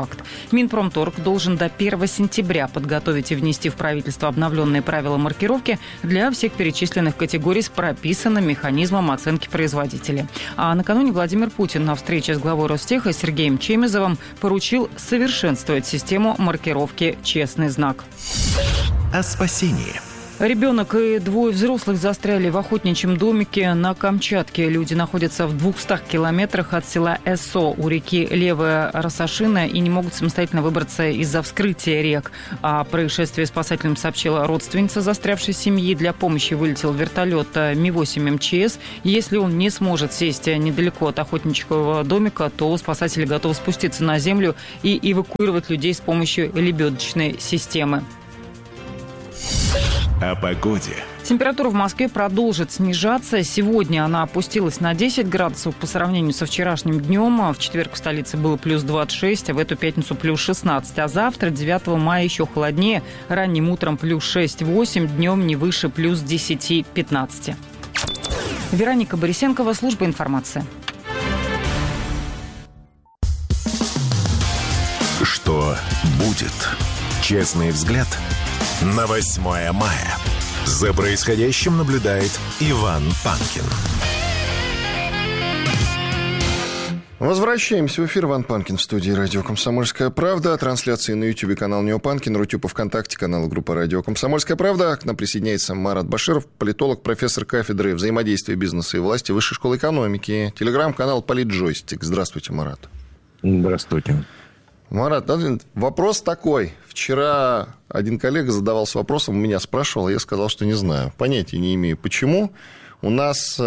акт. Минпромторг должен до 1 сентября подготовить и внести в правительство обновленные правила маркировки для всех перечисленных категорий с прописанным механизмом оценки производителей. А накануне Владимир Путин на встрече с главой Ростеха Сергеем Чемизовым поручил совершенствовать систему маркировки «Честный знак». О спасении. Ребенок и 2 взрослых застряли в охотничьем домике на Камчатке. Люди находятся в 200 километрах от села Эссо у реки Левая Росошина и не могут самостоятельно выбраться из-за вскрытия рек. О происшествии спасателям сообщила родственница застрявшей семьи. Для помощи вылетел вертолет Ми-8 МЧС. Если он не сможет сесть недалеко от охотничьего домика, то спасатели готовы спуститься на землю и эвакуировать людей с помощью лебедочной системы. О погоде. Температура в Москве продолжит снижаться. Сегодня она опустилась на 10 градусов по сравнению со вчерашним днем. В четверг в столице было плюс 26, а в эту пятницу плюс 16. А завтра, 9 мая, еще холоднее. Ранним утром плюс 6-8, днем не выше плюс 10-15. Вероника Борисенкова, служба информации. Что будет? Честный взгляд на 8 мая. За происходящим наблюдает Иван Панкин. Возвращаемся в эфир. Иван Панкин в студии радио «Комсомольская правда». Трансляции на YouTube канал Нео Панкин, Рутюб и ВКонтакте канал группы радио «Комсомольская правда». К нам присоединяется Марат Баширов, политолог, профессор кафедры взаимодействия бизнеса и власти Высшей школы экономики. Телеграм-канал «Политджойстик». Здравствуйте, Марат. Здравствуйте. Марат, вопрос такой. Вчера один коллега задавался вопросом, меня спрашивал, а я сказал, что не знаю. Понятия не имею, почему. У нас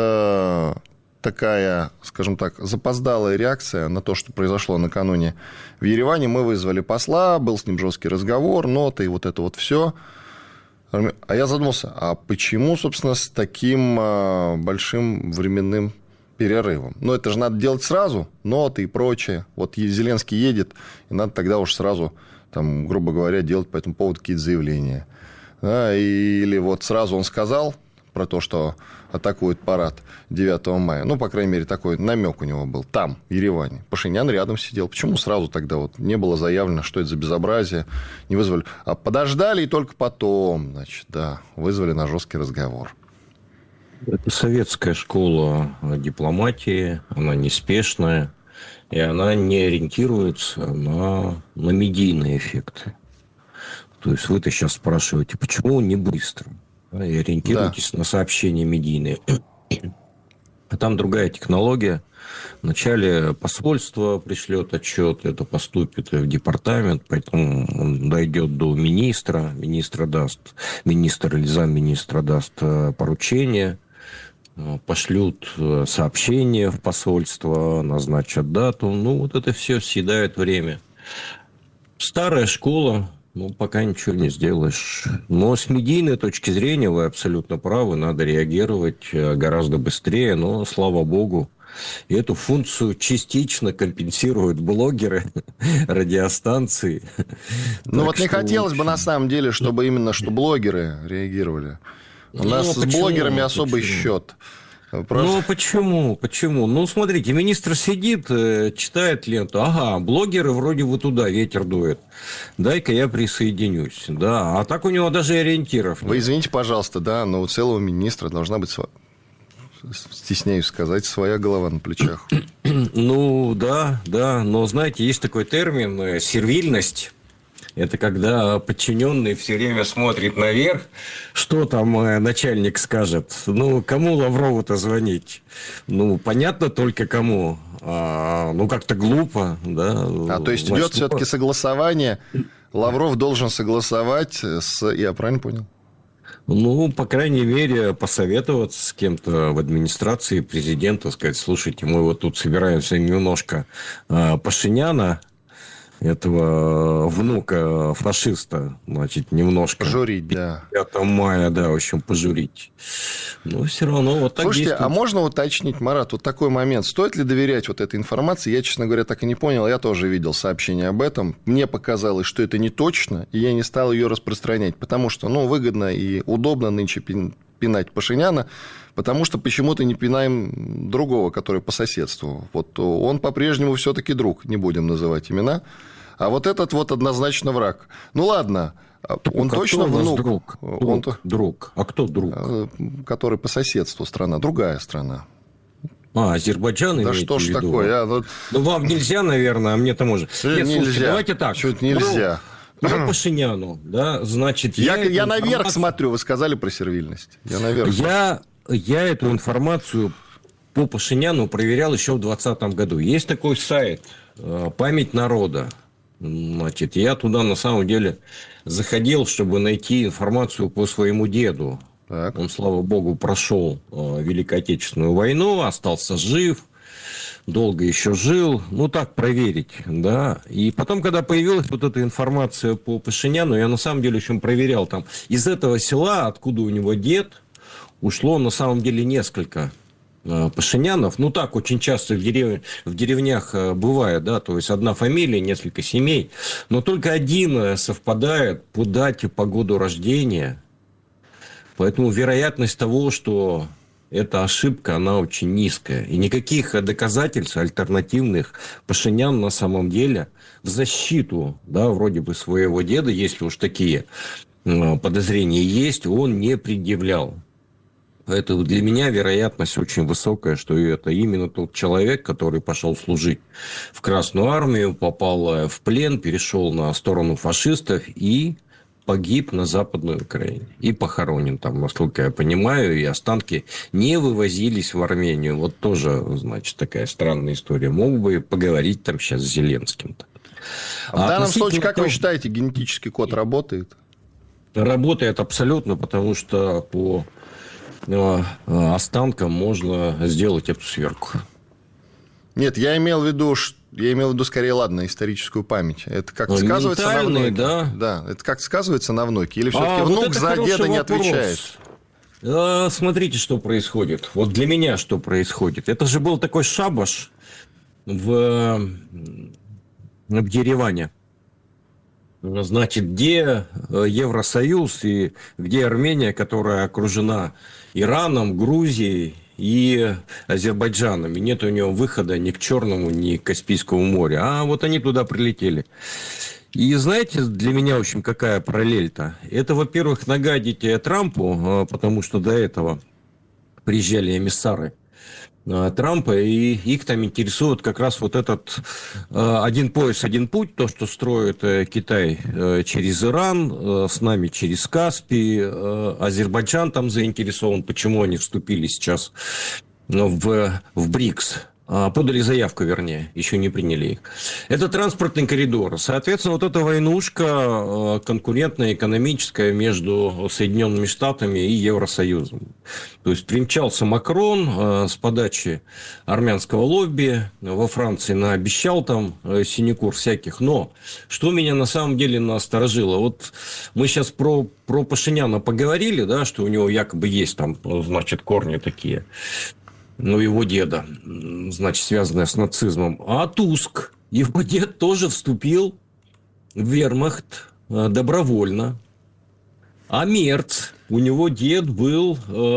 такая, скажем так, запоздалая реакция на то, что произошло накануне в Ереване. Мы вызвали посла, был с ним жесткий разговор, ноты и вот это вот все. А я задумался, а почему, собственно, с таким большим временным перерывом? Ну, это же надо делать сразу, ноты и прочее. Вот Зеленский едет, и надо тогда уж сразу, там, грубо говоря, делать по этому поводу какие-то заявления. Да, или вот сразу он сказал про то, что атакует парад 9 мая. Ну, по крайней мере, такой намек у него был там, в Ереване. Пашинян рядом сидел. Почему сразу тогда вот не было заявлено, что это за безобразие? Не вызвали. А подождали и только потом, значит, да, вызвали на жесткий разговор. Это советская школа дипломатии, она неспешная, и она не ориентируется на медийные эффекты. То есть вы-то сейчас спрашиваете, почему не быстро? Да, и ориентируйтесь на сообщения медийные. А там другая технология. Вначале посольство пришлет отчет, это поступит в департамент, поэтому он дойдет до министра, министр или замминистра даст поручение, пошлют сообщение в посольство, назначат дату. Ну, вот это все съедает время. Старая школа, пока ничего не сделаешь. Но с медийной точки зрения вы абсолютно правы, надо реагировать гораздо быстрее, но, слава богу, эту функцию частично компенсируют блогеры, радиостанции. Ну, вот не хотелось бы, на самом деле, чтобы именно блогеры реагировали. У нас с блогерами особый счет. Ну, почему? Ну, смотрите, министр сидит, читает ленту. Ага, блогеры вроде вот туда ветер дует. Дай-ка я присоединюсь. Да, а так у него даже ориентиров нет. Вы извините, пожалуйста, да, но у целого министра должна быть, стесняюсь сказать, своя голова на плечах. Ну, да, но, знаете, есть такой термин сервильность. Это когда подчиненный все время смотрит наверх, что там начальник скажет. Ну, кому Лаврову-то звонить? Ну, понятно только кому. Как-то глупо, да. То есть идет все-таки согласование. Лавров должен согласовать я правильно понял? Ну, по крайней мере, посоветоваться с кем-то в администрации президента, сказать, слушайте, мы вот тут собираемся немножко Пашиняна, этого внука фашиста, значит, немножко. Пожурить, да. 5 мая, да, в общем, пожурить. Но все равно вот так Слушайте, действует. А можно уточнить, Марат, вот такой момент. Стоит ли доверять вот этой информации? Я, честно говоря, так и не понял. Я тоже видел сообщение об этом. Мне показалось, что это не точно, и я не стал ее распространять, потому что, выгодно и удобно нынче пинать Пашиняна, потому что почему-то не пинаем другого, который по соседству. Вот он по-прежнему все-таки друг, не будем называть имена. А вот этот вот однозначно враг. Ну, ладно, он точно внук. Друг. А кто друг? Который по соседству страна, другая страна. Азербайджан да имеете что в ж виду? Такое? Ну, вам нельзя, наверное, а мне-то можно. Нет, нельзя. Слушайте, давайте так. Чуть нельзя. По Пашиняну, да, значит... Я наверх смотрю, вы сказали про сервильность. Я эту информацию по Пашиняну проверял еще в 2020 году. Есть такой сайт «Память народа». Значит, я туда на самом деле заходил, чтобы найти информацию по своему деду. Так. Он, слава богу, прошел Великую Отечественную войну, остался жив, долго еще жил. Ну, так, проверить, да. И потом, когда появилась вот эта информация по Пашиняну, я на самом деле еще проверял там. Из этого села, откуда у него дед, ушло на самом деле несколько Пашинянов. Ну, так очень часто в деревнях бывает, да, то есть одна фамилия, несколько семей, но только один совпадает по дате, по году рождения. Поэтому вероятность того, что эта ошибка, она очень низкая. И никаких доказательств альтернативных Пашинян на самом деле в защиту, да, вроде бы своего деда, если уж такие подозрения есть, он не предъявлял. Поэтому для меня вероятность очень высокая, что это именно тот человек, который пошел служить в Красную армию, попал в плен, перешел на сторону фашистов и погиб на Западной Украине. И похоронен там, насколько я понимаю, и останки не вывозились в Армению. Вот тоже, значит, такая странная история. Мог бы поговорить там сейчас с Зеленским-то. В данном случае, как вы считаете, генетический код работает? Работает абсолютно, потому что по останкам можно сделать эту сверку. Нет, я имел в виду скорее, ладно, историческую память. Это как сказывается на внуке? Да, это как сказывается на внуке? Или все-таки внук вот за деда не отвечает? Смотрите, что происходит. Вот для меня что происходит. Это же был такой шабаш в Ереване. Значит, где Евросоюз и где Армения, которая окружена Ираном, Грузией и Азербайджаном. И нет у него выхода ни к Черному, ни к Каспийскому морю. А вот они туда прилетели. И знаете, для меня, в общем, какая параллель-то? Это, во-первых, нагадить Трампу, потому что до этого приезжали эмиссары Трампа, и их там интересует как раз вот этот один пояс, один путь, то, что строит Китай через Иран, с нами через Каспий, Азербайджан там заинтересован, почему они вступили сейчас в БРИКС. Подали заявку, вернее, еще не приняли их. Это транспортный коридор. Соответственно, вот эта войнушка конкурентная, экономическая между Соединенными Штатами и Евросоюзом. То есть примчался Макрон с подачи армянского лобби, во Франции наобещал там синекур всяких. Но что меня на самом деле насторожило? Вот мы сейчас про Пашиняна поговорили, да, что у него якобы есть там, значит, корни такие. Его деда, значит, связанное с нацизмом. А Туск, его дед тоже вступил в вермахт добровольно. А Мерц, у него дед был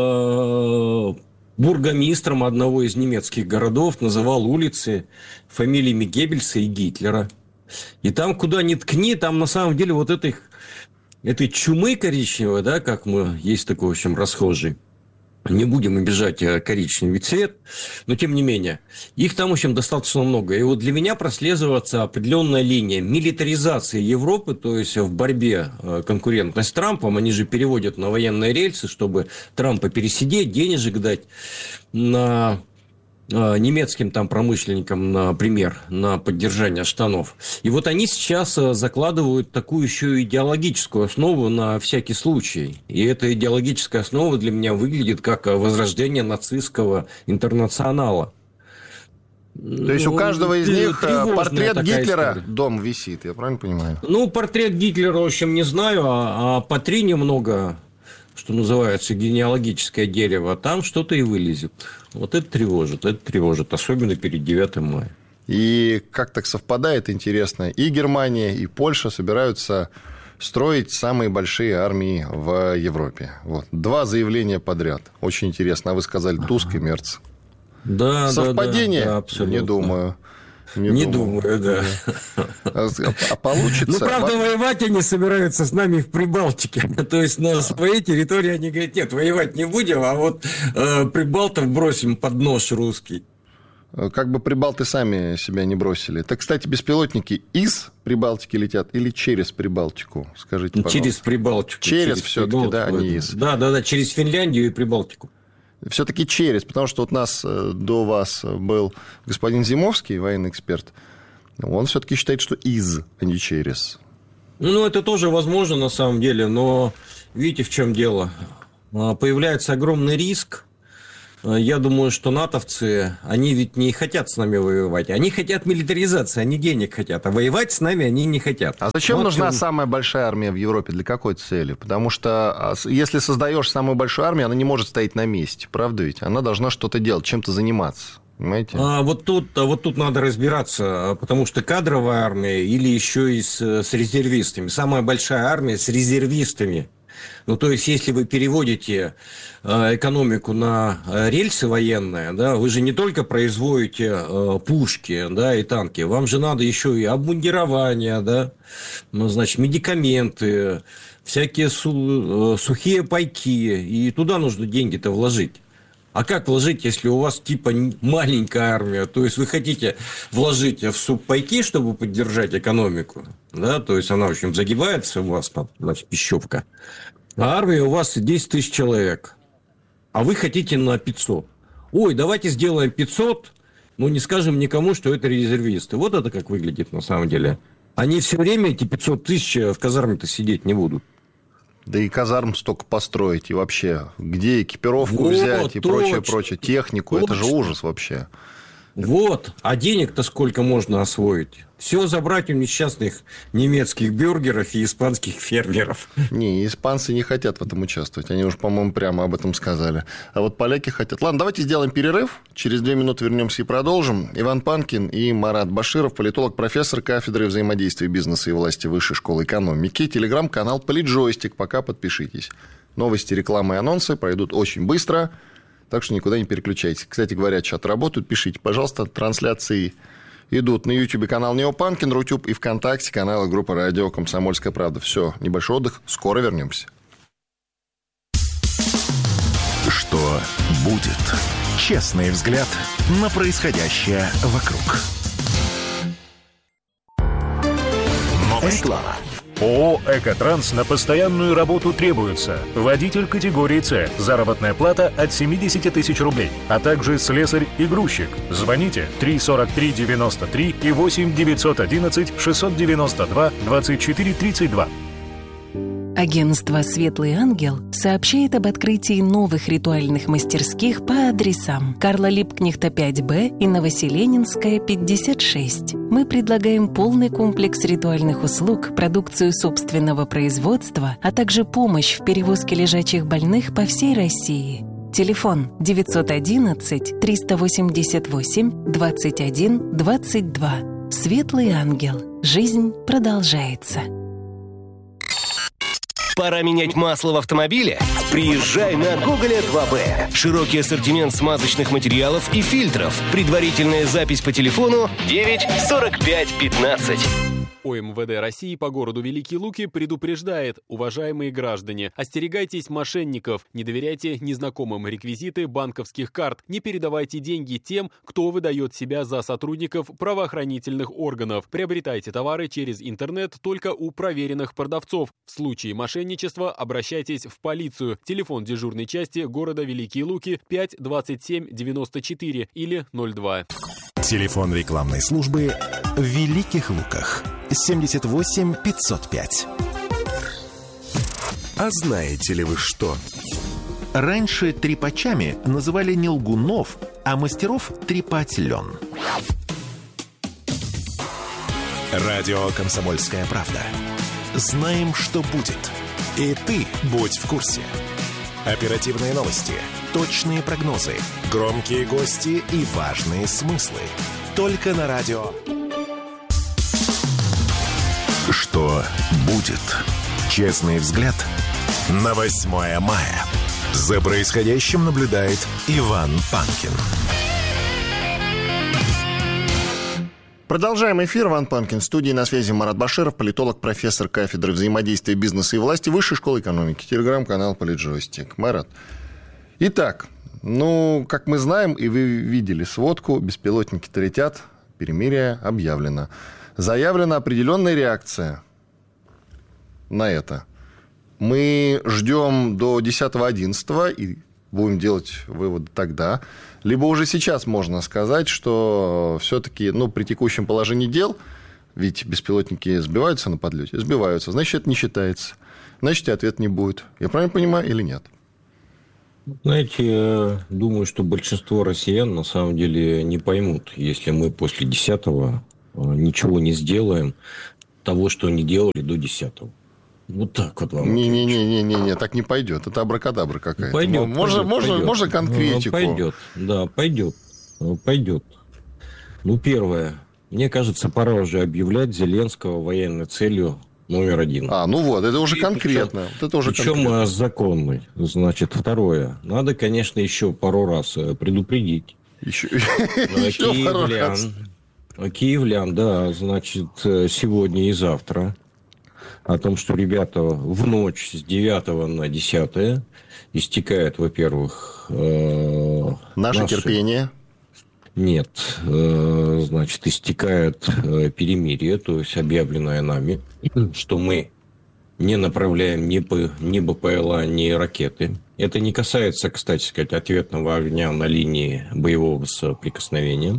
бургомистром одного из немецких городов, называл улицы фамилиями Геббельса и Гитлера. И там, куда ни ткни, там на самом деле вот этой чумы коричневой, да, как мы, есть такой, в общем, расхожий. Не будем обижать коричневый цвет, но тем не менее, их там, в общем, достаточно много. И вот для меня прослеживается определенная линия милитаризации Европы, то есть в борьбе конкурентной с Трампом. Они же переводят на военные рельсы, чтобы Трампа пересидеть, денежек дать на немецким там промышленникам, например, на поддержание штанов. И вот они сейчас закладывают такую еще идеологическую основу на всякий случай. И эта идеологическая основа для меня выглядит как возрождение нацистского интернационала. То есть у каждого из них портрет Гитлера история. Дом висит, я правильно понимаю? Портрет Гитлера, в общем, не знаю, а по 3 немного, что называется, генеалогическое дерево, там что-то и вылезет. Вот это тревожит, особенно перед 9 мая. И как так совпадает, интересно, и Германия, и Польша собираются строить самые большие армии в Европе. Вот. 2 заявления подряд. Очень интересно. А вы сказали Туск и Мерц. Да, совпадение? Да, абсолютно. Не думаю. Не думаю, да. А получится... Ну, правда, воевать они собираются с нами в Прибалтике. То есть на своей территории они говорят, нет, воевать не будем, а вот прибалтов бросим под нож русский. Как бы прибалты сами себя не бросили. Так, кстати, беспилотники из Прибалтики летят или через Прибалтику? Скажите, пожалуйста. Через Прибалтику. Через все-таки, да, они из. Да, через Финляндию и Прибалтику. Все-таки через, потому что вот у нас до вас был господин Зимовский, военный эксперт. Он все-таки считает, что из, а не через. Ну, это тоже возможно на самом деле, но видите, в чем дело. Появляется огромный риск. Я думаю, что натовцы, они ведь не хотят с нами воевать. Они хотят милитаризации, они денег хотят. А воевать с нами они не хотят. А зачем нужна самая большая армия в Европе? Для какой цели? Потому что если создаешь самую большую армию, она не может стоять на месте. Правда ведь? Она должна что-то делать, чем-то заниматься. Понимаете? Вот тут надо разбираться, потому что кадровая армия или еще и с резервистами. Самая большая армия с резервистами. Ну, то есть, если вы переводите экономику на рельсы военные, да, вы же не только производите пушки, да, и танки, вам же надо еще и обмундирование, да, ну, значит, медикаменты, всякие сухие пайки, и туда нужно деньги-то вложить. А как вложить, если у вас типа маленькая армия? То есть, вы хотите вложить в субпайки, чтобы поддержать экономику, да, то есть, она, в общем, загибается у вас там, значит, пищевка. А армия у вас 10 тысяч человек, а вы хотите на 500. Ой, давайте сделаем 500, но не скажем никому, что это резервисты. Вот это как выглядит на самом деле. Они все время, эти 500 тысяч, в казарме-то сидеть не будут. Да и казарм столько построить, и вообще, где экипировку взять, и прочее, технику, точно. Это же ужас вообще. Вот, а денег-то сколько можно освоить? Все забрать у несчастных немецких бюргеров и испанских фермеров. Не, испанцы не хотят в этом участвовать. Они уж, по-моему, прямо об этом сказали. А вот поляки хотят. Ладно, давайте сделаем перерыв. Через 2 минуты вернемся и продолжим. Иван Панкин и Марат Баширов, политолог, профессор кафедры взаимодействия бизнеса и власти Высшей школы экономики. Телеграм-канал Политджойстик. Пока подпишитесь. Новости, рекламы и анонсы пройдут очень быстро. Так что никуда не переключайтесь. Кстати говоря, чат работают. Пишите, пожалуйста. Трансляции идут на YouTube канал Неопанкин, Рутюб и ВКонтакте каналы группы радио «Комсомольская правда». Все, небольшой отдых. Скоро вернемся. Что будет? Честный взгляд на происходящее вокруг. Реклама. ООО «Экотранс» на постоянную работу требуется. Водитель категории «С». Заработная плата от 70 тысяч рублей. А также слесарь и грузчик. Звоните 343-93 и 8-911-692-24-32. Агентство «Светлый ангел» сообщает об открытии новых ритуальных мастерских по адресам Карла Липкнехта 5Б и Новоселенинская 56. Мы предлагаем полный комплекс ритуальных услуг, продукцию собственного производства, а также помощь в перевозке лежачих больных по всей России. Телефон 911-388-21-22. «Светлый ангел». Жизнь продолжается. Пора менять масло в автомобиле? Приезжай на Гоголя 2Б. Широкий ассортимент смазочных материалов и фильтров. Предварительная запись по телефону 9 45 15. ОМВД России по городу Великие Луки предупреждает: уважаемые граждане, остерегайтесь мошенников, не доверяйте незнакомым реквизиты банковских карт, не передавайте деньги тем, кто выдает себя за сотрудников правоохранительных органов. Приобретайте товары через интернет только у проверенных продавцов. В случае мошенничества обращайтесь в полицию. Телефон дежурной части города Великие Луки 5 27 94 или 02. Телефон рекламной службы в Великих Луках 78 505. А знаете ли вы что? Раньше трепачами называли не лгунов, а мастеров трепать лен. Радио «Комсомольская правда». Знаем, что будет. И ты будь в курсе. Оперативные новости, точные прогнозы, громкие гости и важные смыслы. Только на радио. Что будет? Честный взгляд на 8 мая. За происходящим наблюдает Иван Панкин. Продолжаем эфир. Иван Панкин. В студии на связи Марат Баширов, политолог, профессор кафедры взаимодействия бизнеса и власти Высшей школы экономики. Телеграм-канал «Политджойстик». Марат. Итак, как мы знаем, и вы видели сводку, беспилотники-то летят, перемирие объявлено. Заявлена определенная реакция на это. Мы ждем до 10-11 и будем делать выводы тогда. Либо уже сейчас можно сказать, что все-таки при текущем положении дел, ведь беспилотники сбиваются на подлете, сбиваются, значит, это не считается. Значит, и ответа не будет. Я правильно понимаю или нет? Знаете, я думаю, что большинство россиян на самом деле не поймут, если мы после 10-го ничего не сделаем того, что не делали до 10-го. Вот так вот вам. Не, так не пойдет. Это абракадабра какая-то. Пойдет. Можно конкретику? Пойдет. Да, пойдет. Первое. Мне кажется, пора уже объявлять Зеленского военной целью номер 1. Это уже конкретно. Причем законный. Значит, второе. Надо, конечно, еще пару раз предупредить. Киевлян, да, значит, сегодня и завтра. О том, что ребята в ночь с 9 на 10 истекает, во-первых... Наше терпение? Нет. Значит, истекает перемирие, то есть объявленное нами, что мы не направляем ни БПЛА, ни ракеты. Это не касается, кстати сказать, ответного огня на линии боевого соприкосновения.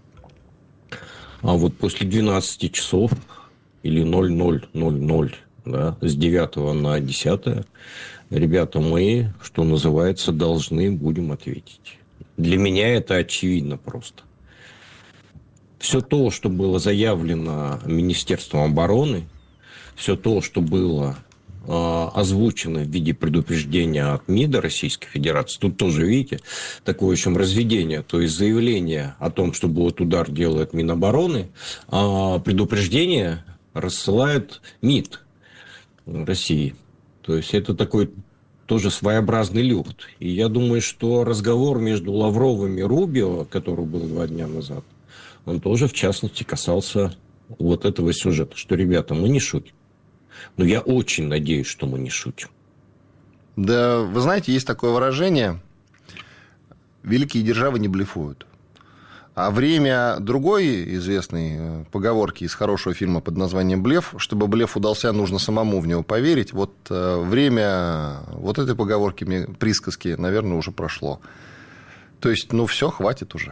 А вот после 12 часов... или 00:00, да, с 9 на 10, ребята, мы, что называется, должны будем ответить. Для меня это очевидно просто. Все то, что было заявлено Министерством обороны, все то, что было озвучено в виде предупреждения от МИДа Российской Федерации, тут тоже, видите, такое, в общем, разведение, то есть заявление о том, что будет удар, делает Минобороны, а предупреждение рассылает МИД России. То есть это такой тоже своеобразный люфт. И я думаю, что разговор между Лавровым и Рубио, который был 2 дня назад, он тоже, в частности, касался вот этого сюжета, что, ребята, мы не шутим. Но я очень надеюсь, что мы не шутим. Да, вы знаете, есть такое выражение: великие державы не блефуют. А время другой известной поговорки из хорошего фильма под названием «Блеф». Чтобы блеф удался, нужно самому в него поверить. Вот время вот этой поговорки, присказки, наверное, уже прошло. То есть, все, хватит уже.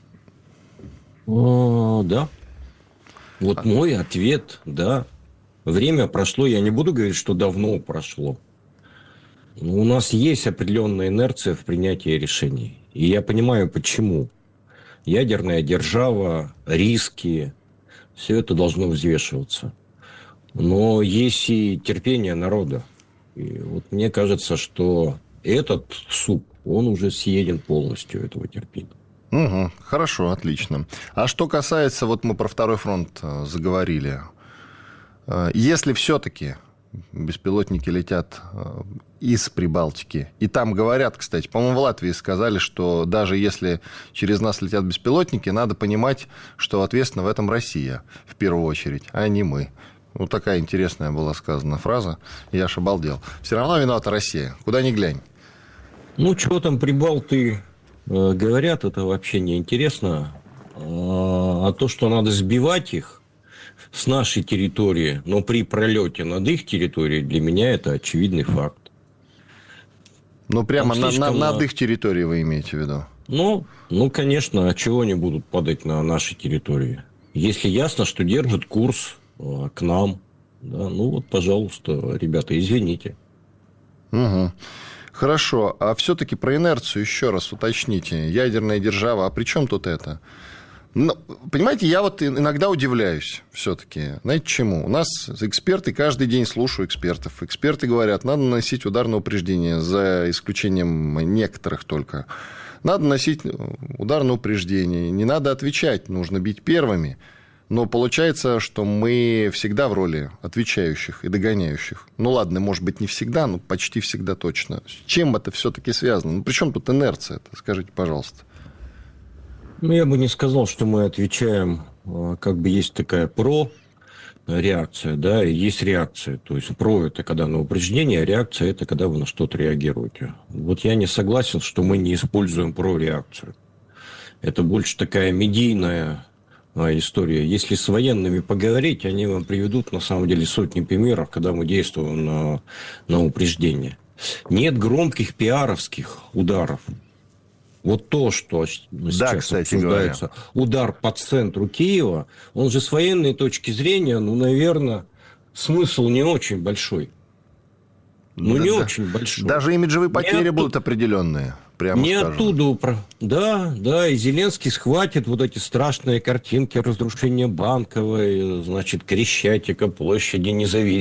Да. Вот мой ответ, да. Время прошло, я не буду говорить, что давно прошло. Но у нас есть определенная инерция в принятии решений. И я понимаю, почему. Ядерная держава, риски, все это должно взвешиваться. Но есть и терпение народа. И вот мне кажется, что этот суп, он уже съеден полностью, этого терпения. Угу, хорошо, отлично. А что касается, вот мы про второй фронт заговорили. Если все-таки беспилотники летят из Прибалтики, и там говорят, кстати, по-моему, в Латвии сказали, что даже если через нас летят беспилотники, надо понимать, что ответственна в этом Россия, в первую очередь, а не мы. Вот такая интересная была сказана фраза, я аж обалдел. Все равно виновата Россия, куда ни глянь. Что там прибалты говорят, это вообще не интересно. А то, что надо сбивать их с нашей территории, но при пролете над их территорией, для меня это очевидный факт. Прямо над их территорией вы имеете в виду? Конечно, а чего они будут падать на нашей территории? Если ясно, что держат курс к нам, да, пожалуйста, ребята, извините. Угу. Хорошо, а все-таки про инерцию еще раз уточните. Ядерная держава, а при чем тут это? Понимаете, я вот иногда удивляюсь все-таки. Знаете, чему? У нас эксперты, каждый день слушаю экспертов. Эксперты говорят, надо наносить ударное упреждение, за исключением некоторых только. Надо наносить ударное упреждение, не надо отвечать, нужно бить первыми. Но получается, что мы всегда в роли отвечающих и догоняющих. Ладно, может быть, не всегда, но почти всегда точно. С чем это все-таки связано? При чем тут инерция? Скажите, пожалуйста. Я бы не сказал, что мы отвечаем как бы есть такая реакция, да, и есть реакция. То есть про – это когда на упреждение, а реакция – это когда вы на что-то реагируете. Вот я не согласен, что мы не используем про-реакцию. Это больше такая медийная история. Если с военными поговорить, они вам приведут, на самом деле, сотни примеров, когда мы действуем на упреждение. Нет громких пиаровских ударов. Вот то, что сейчас обсуждается, удар по центру Киева, он же с военной точки зрения, наверное, смысл не очень большой. Не очень большой. Даже имиджевые потери будут определенные. Прямо не скажем. оттуда. Да, и Зеленский схватит вот эти страшные картинки разрушения Банковой, значит, Крещатика, площади Независимости.